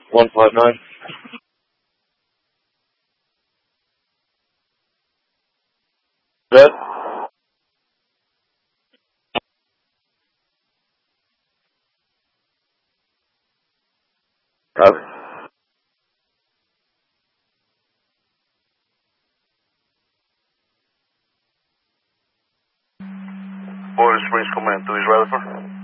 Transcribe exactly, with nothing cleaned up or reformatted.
one five nine. Red. Copy. Border Springs Command, two is Rutherford.